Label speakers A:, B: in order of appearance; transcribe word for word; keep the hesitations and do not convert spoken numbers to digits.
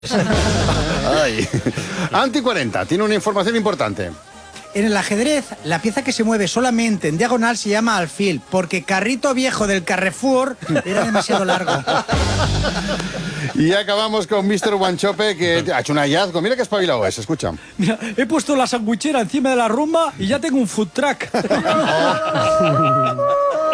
A: Ay. Anti cuarenta, tiene una información importante.
B: En el ajedrez, la pieza que se mueve solamente en diagonal se llama alfil, porque carrito viejo del Carrefour era demasiado largo.
A: Y acabamos con mister Guanchope, que ha hecho un hallazgo. Mira qué espabilado es, escucha.
C: Mira, he puesto la sandwichera encima de la rumba y ya tengo un food truck.